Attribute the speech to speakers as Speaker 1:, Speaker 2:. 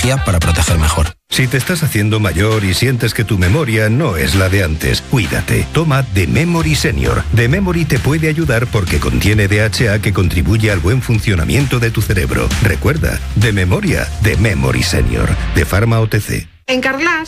Speaker 1: tecnología para proteger mejor.
Speaker 2: Si te estás haciendo mayor y sientes que tu memoria no es la de antes, cuídate. Toma The Memory Senior. The Memory te puede ayudar porque contiene DHA que contribuye al buen funcionamiento de tu cerebro. Recuerda, de memoria, The Memory Senior, de Pharma OTC.
Speaker 3: En Carglass